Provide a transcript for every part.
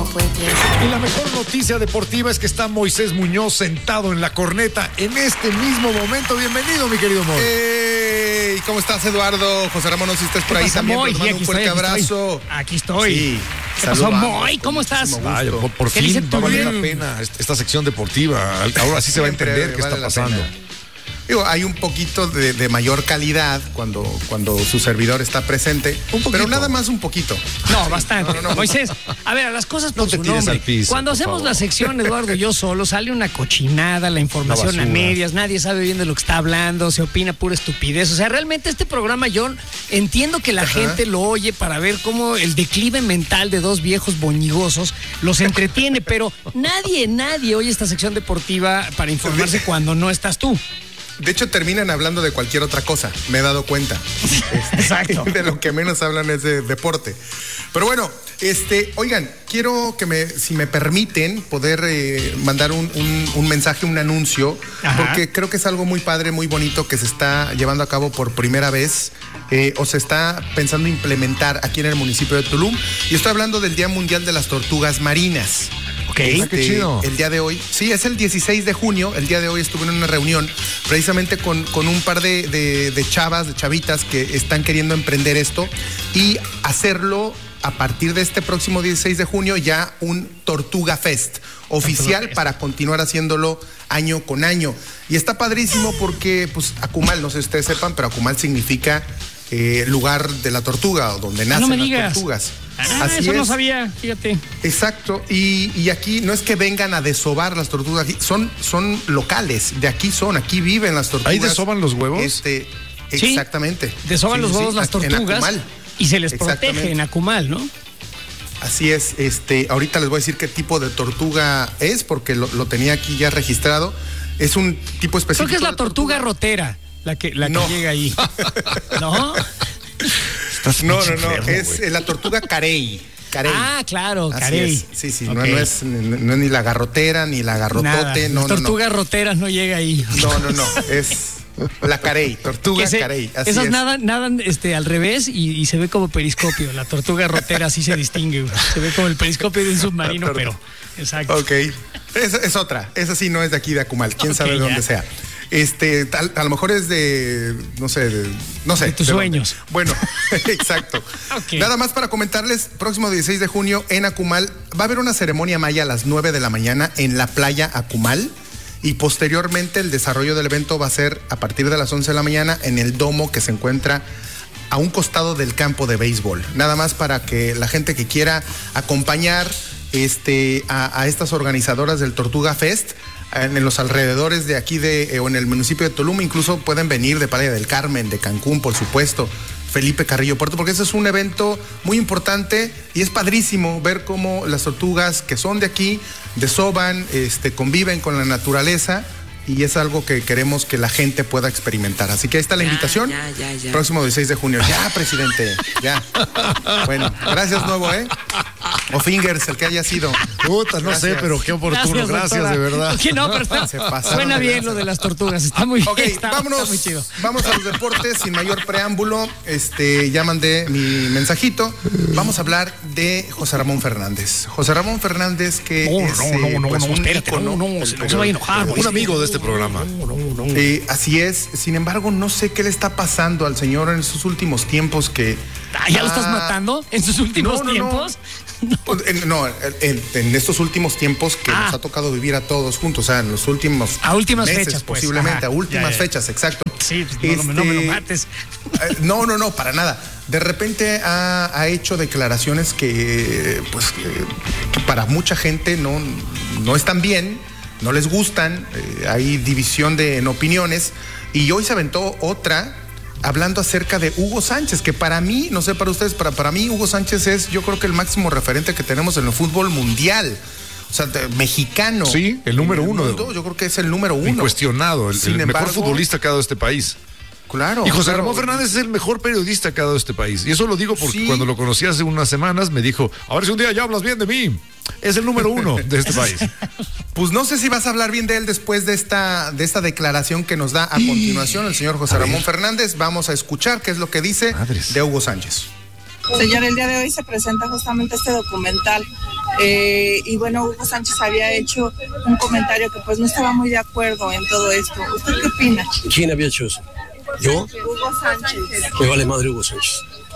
pues. Y la mejor noticia deportiva es que está Moisés Muñoz sentado en la corneta en este mismo momento. Bienvenido, mi querido Moy. Hey, ¿cómo estás, Eduardo? José Ramón, no sé si estás por ahí también. Moy? Te mando un fuerte abrazo. Aquí estoy. Sí. ¿Qué pasó, Moy? ¿Cómo estás? Vaya, por ¿Qué dice fin tu va a valer vida? la pena esta sección deportiva. Ahora sí se va a entender qué Vale está la pasando. pena. Digo, hay un poquito de mayor calidad cuando su servidor está presente, pero nada más un poquito. No, bastante. No. Moisés, a ver, a las cosas por No te su tires nombre. al piso, Cuando por hacemos favor. la sección, Eduardo y yo solo, sale una cochinada, la información Una a basura. medias, nadie sabe bien de lo que está hablando, se opina pura estupidez. O sea, realmente este programa yo entiendo que la gente lo oye para ver cómo el declive mental de dos viejos boñigosos los entretiene, pero nadie oye esta sección deportiva para informarse cuando no estás tú. De hecho, terminan hablando de cualquier otra cosa, me he dado cuenta. Exacto. De lo que menos hablan es de deporte. Pero bueno, oigan, quiero que si me permiten poder mandar un mensaje, un anuncio, porque creo que es algo muy padre, muy bonito que se está llevando a cabo por primera vez o se está pensando implementar aquí en el municipio de Tulum. Y estoy hablando del Día Mundial de las Tortugas Marinas. Ok. Qué chido. El día de hoy, sí, es el 16 de junio, el día de hoy estuve en una reunión precisamente con un par de chavitas que están queriendo emprender esto y hacerlo a partir de este próximo 16 de junio ya un Tortuga Fest oficial para continuar haciéndolo año con año. Y está padrísimo porque, pues, Akumal, no sé si ustedes sepan, pero Akumal significa lugar de la tortuga o donde nacen no me las digas. tortugas. Así eso no sabía, fíjate. Exacto, y aquí no es que vengan a desovar las tortugas, aquí son locales, aquí viven las tortugas. ¿Ahí desoban los huevos? Sí, Exactamente. desoban los huevos las aquí en tortugas Akumal. y se les protege Exactamente. en Akumal, ¿no? Así es, ahorita les voy a decir qué tipo de tortuga es, porque lo tenía aquí ya registrado. Es un tipo específico. Creo que es la de tortuga rotera la que No. llega ahí. ¿No? No, enfermo, es güey. la tortuga carey. Carey. Ah, claro, Así carey. es. Sí, Ok. no es ni la garrotera, ni la Nada, garrotote, no. las tortugas roteras no llega ahí. No, es la carey, tortuga carey. Así esas es. nadan al revés y se ve como periscopio. La tortuga rotera así se distingue. Güey. Se ve como el periscopio de un submarino, pero exacto. Ok. Esa es otra. Esa sí no es de aquí de Akumal. Quién sabe de ya. dónde sea. A lo mejor es de, no sé. De tus sueños. Dónde. Bueno, exacto. Ok. Nada más para comentarles, próximo 16 de junio en Akumal va a haber una ceremonia maya a las 9 de la mañana en la playa Akumal y posteriormente el desarrollo del evento va a ser a partir de las 11 de la mañana en el domo que se encuentra a un costado del campo de béisbol. Nada más para que la gente que quiera acompañar a estas organizadoras del Tortuga Fest en los alrededores de aquí o en el municipio de Tulum, incluso pueden venir de Playa del Carmen, de Cancún, por supuesto, Felipe Carrillo Puerto, porque ese es un evento muy importante y es padrísimo ver cómo las tortugas que son de aquí desoban, conviven con la naturaleza. Y es algo que queremos que la gente pueda experimentar. Así que ahí está la invitación. Ya. Próximo 16 de junio. Ya, presidente. Ya. Bueno, gracias nuevo, ¿eh? O Fingers, el que haya sido. Puta, no sé, Gracias. pero qué oportuno. Gracias, doctora. de verdad. Ok, no, pero está, Se pasaron suena de bien lanza. lo de las tortugas. Está muy Ok, bien. Está vámonos. muy chido. Vamos a los deportes sin mayor preámbulo. Ya mandé mi mensajito. Vamos a hablar de José Ramón Fernández. José Ramón Fernández, que es pues, un espérate, ícono, no se va a enojar. Un amigo de este programa. así es. Sin embargo, no sé qué le está pasando al señor en sus últimos tiempos que... ¿Ya lo estás matando en sus últimos no. tiempos? En estos últimos tiempos que nos ha tocado vivir a todos juntos, o sea, en los últimos A últimas meses, fechas, pues. posiblemente, Ajá. a últimas Ya. fechas, exacto. Sí, no me lo mates. No, para nada. De repente ha hecho declaraciones que para mucha gente no están bien, no les gustan, hay división en opiniones, y hoy se aventó otra hablando acerca de Hugo Sánchez, que para mí, no sé para ustedes, para mí Hugo Sánchez es, yo creo que el máximo referente que tenemos en el fútbol mundial. O sea, mexicano. Sí, el número uno. Mundo, yo creo que es el número uno. Incuestionado, el Sin embargo, mejor futbolista que ha dado este país. Claro. Y José claro. Ramón Fernández es el mejor periodista que ha dado este país. Y eso lo digo porque Sí. cuando lo conocí hace unas semanas me dijo, a ver si un día ya hablas bien de mí. Es el número uno de este país. Pues no sé si vas a hablar bien de él después de esta declaración que nos da a continuación el señor José Ramón Fernández. Vamos a escuchar qué es lo que dice Madres. de Hugo Sánchez. Señor, el día de hoy se presenta justamente este documental y bueno, Hugo Sánchez había hecho un comentario que pues no estaba muy de acuerdo en todo esto. ¿Usted qué opina? ¿Quién había hecho eso? ¿Yo? Hugo Sánchez. Me vale madre Hugo Sánchez.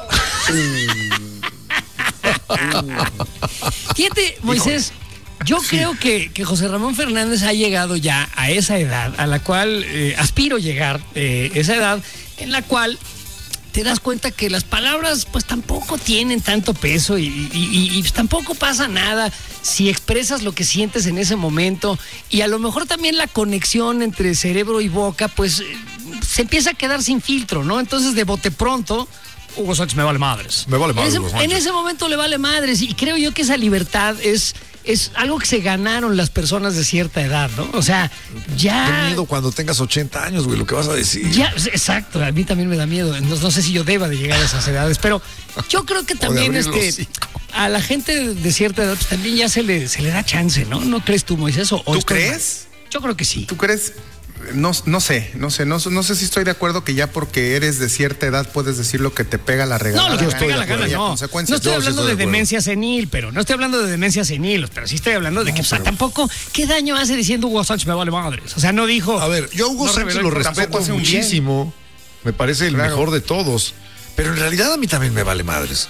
Fíjate, Moisés, yo creo que José Ramón Fernández ha llegado ya a esa edad a la cual aspiro llegar, esa edad en la cual te das cuenta que las palabras pues tampoco tienen tanto peso y pues, tampoco pasa nada si expresas lo que sientes en ese momento, y a lo mejor también la conexión entre cerebro y boca pues se empieza a quedar sin filtro, ¿no? Entonces de bote pronto Hugo Sánchez me vale madres. Me vale madres. En ese momento le vale madres, y creo yo que esa libertad es algo que se ganaron las personas de cierta edad, ¿no? O sea, ya... Qué miedo cuando tengas 80 años, güey, lo que vas a decir. Ya, exacto, a mí también me da miedo. No sé si yo deba de llegar a esas edades, pero yo creo que también a la gente de cierta edad pues, también ya se le da chance, ¿no? ¿No crees tú, Moisés? ¿Tú crees? Yo creo que sí. ¿Tú crees? No sé si estoy de acuerdo que ya porque eres de cierta edad puedes decir lo que te pega la regalada. No, lo que te pega la gana, no. No estoy hablando de demencia senil, pero sí estoy hablando de que, o sea, tampoco, ¿qué daño hace diciendo Hugo Sánchez me vale madres? O sea, no dijo... A ver, yo a Hugo Sánchez lo respeto muchísimo, me parece el mejor de todos, pero en realidad a mí también me vale madres.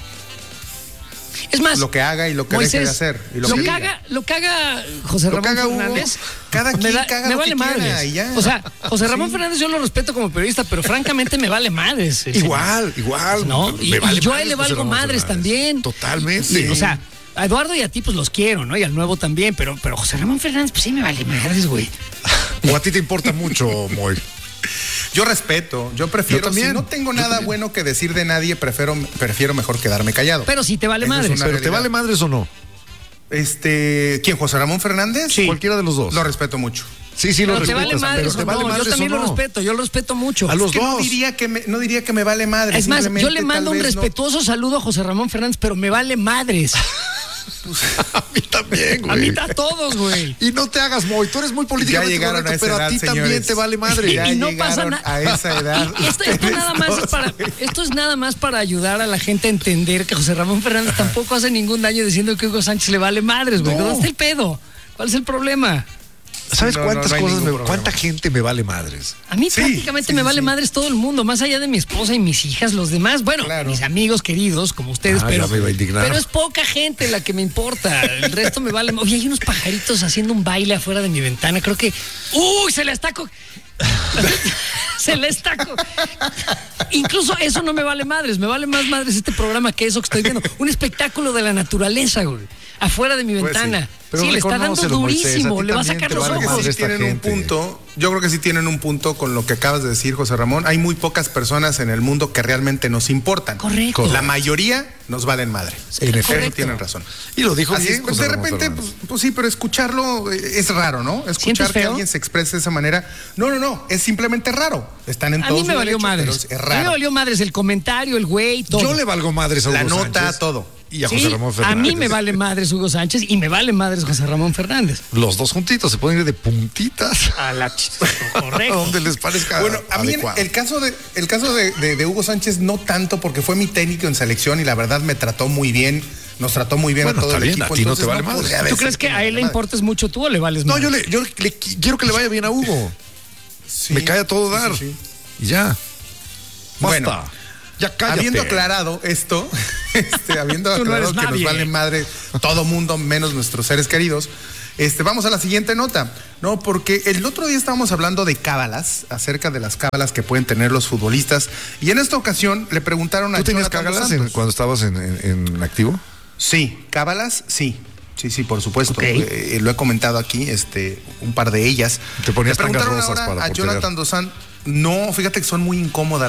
Es más, lo que haga y lo que Moisés, deje de hacer. Y lo que haga José Ramón Fernández, cada quien me vale madres. O sea, José Ramón Fernández yo lo respeto como periodista, pero francamente me vale madres. Igual. ¿No? Y vale yo a él le valgo madres también. Totalmente. O sea, a Eduardo y a ti pues los quiero, ¿no? Y al nuevo también, pero José Ramón Fernández pues sí me vale madres, güey. O a ti te importa mucho, Moy. Yo respeto, yo prefiero, si no tengo nada bueno que decir de nadie, prefiero mejor quedarme callado. Pero si te vale madres. ¿Pero te vale madres o no? ¿Quién? ¿José Ramón Fernández? Sí. Cualquiera de los dos. Lo respeto mucho. Sí, lo respeto. ¿Te vale madres o no? Yo también lo respeto, yo lo respeto mucho. A los dos. No diría que me vale madres. Es más, yo le mando un respetuoso saludo a José Ramón Fernández, pero me vale madres. A mí también, güey. A mí a todos, güey. Y no te hagas, Moy, tú eres muy políticamente correcto, pero a ti también te vale madre. Ya y no pasa nada. A esa edad. Esto es nada más para ayudar a la gente a entender que José Ramón Fernández tampoco hace ningún daño diciendo que Hugo Sánchez le vale madres, güey. ¿Dónde está el pedo? ¿Cuál es el problema? ¿Sabes cuánta gente me vale madres? A mí prácticamente me vale madres todo el mundo, más allá de mi esposa y mis hijas, los demás, bueno, mis amigos queridos como ustedes, pero es poca gente la que me importa, el resto me vale. Oye, hay unos pajaritos haciendo un baile afuera de mi ventana, creo que... ¡Uy! Se le está Incluso eso no me vale madres, me vale más madres este programa que eso que estoy viendo. Un espectáculo de la naturaleza, güey, afuera de mi ventana. Sí, le está dando durísimo, Moisés, le va a sacar los ojos. Yo creo que sí tienen un punto con lo que acabas de decir, José Ramón. Hay muy pocas personas en el mundo que realmente nos importan. Correcto. La mayoría nos valen madre. En efecto. Tienen razón. Y lo dijo bien, de repente, pues sí, pero escucharlo es raro, ¿no? Escuchar que alguien se exprese de esa manera. No, es simplemente raro. Están en todos. A mí me valió madres. Es raro. A mí me valió madres el comentario, el güey, todo. Yo le valgo madres a Hugo Sánchez. La nota, Sánchez. todo. Y a José Ramón Fernández. A mí me vale madres Hugo Sánchez y me vale madres José Ramón Fernández. Los dos juntitos se pueden ir de puntitas a la correcto. Donde les parezca. Bueno, a mí el caso de Hugo Sánchez no tanto, porque fue mi técnico en selección y la verdad me trató muy bien. Nos trató muy bien a todo el equipo. A ti no te vale madre. ¿Tú crees que a él le importes mucho tú o le vales madre? No, yo le quiero que le vaya bien a Hugo. Sí, me cae a todo dar. Sí. Y ya. Basta. Bueno, ya cállate. Habiendo aclarado esto, habiendo aclarado que nos vale madre todo mundo, menos nuestros seres queridos, vamos a la siguiente nota. No, porque el otro día estábamos hablando de cábalas, acerca de las cábalas que pueden tener los futbolistas, y en esta ocasión le preguntaron a ¿Tú tenías cábalas cuando estabas en activo? Sí, cábalas, sí. Sí, por supuesto. Okay. Lo he comentado aquí, un par de ellas. Te ponías tangas rosas ahora para a Jonathan Dos Santos. No, fíjate que son muy incómodas.